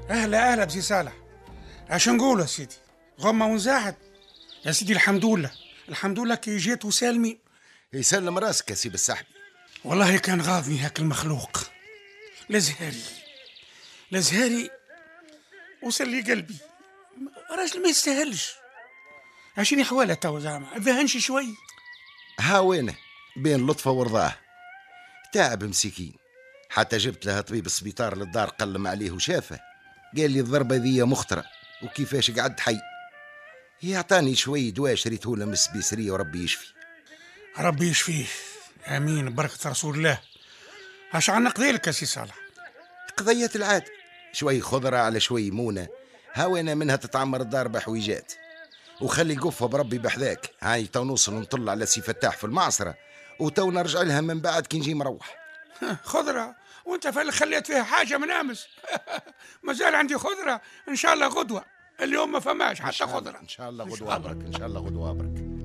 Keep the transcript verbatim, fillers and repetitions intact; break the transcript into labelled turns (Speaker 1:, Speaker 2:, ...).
Speaker 1: اهلا اهلا بسي صالح. اش نقول يا سيدي؟ غمه ونزاحت يا سيدي. الحمد لله الحمد لله كي جيت وسالمي.
Speaker 2: يسلم راسك يا سي بالسحبي.
Speaker 1: والله كان غاضني هاك المخلوق. لزهاري لزهاري وصل لي قلبي. راجل ما يستاهلش. عشرين حواله تو زعما ذهنش شوي.
Speaker 2: ها وينه بين لطفه ورضاه، تعب مسكين. حتى جبت له طبيب السبيطار للدار قلم عليه وشافه، قال لي الضربه ذي مخطره وكيفاش قعد حي. يعطاني شوي دواء شريته له من السبيسريه وربي يشفي.
Speaker 1: ربي يشفيه امين بركه رسول الله. اش عنا قضيلك يا سي صالح؟
Speaker 2: قضيه العاد، شوي خضره على شوي مونه، هاوينا منها تتعمر الدار بحويجات. وخلي قفه بربي بحذاك. هاي تو نوصل نطل على سي فتاح في المعصره، وتو نرجع لها من بعد كي نجي مروح.
Speaker 1: خضره وانت فالك خليت فيها حاجه من امس. مازال عندي خضره ان شاء الله غدوه. اليوم ما فماش حتى خضره.
Speaker 2: ان شاء الله غدوه برك، ان شاء الله غدوه برك.